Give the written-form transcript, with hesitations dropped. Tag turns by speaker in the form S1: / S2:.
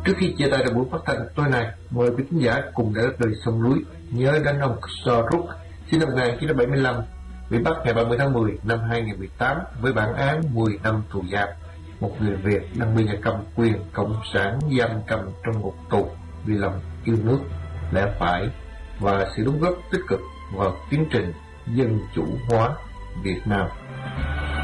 S1: Trước khi chia tay tại buổi phát thanh tối nay, mời quý khán giả cùng để đời sông núi nhớ đến ông Soros, sinh năm 1975, bị bắt ngày 30 tháng 10 năm 2018 với bản án 10 năm tù giam. Một người Việt đang bị nhà cầm quyền cộng sản giam cầm trong ngục tù vì lòng yêu nước, lẽ phải và sự đóng góp tích cực vào tiến trình dân chủ hóa Việt Nam.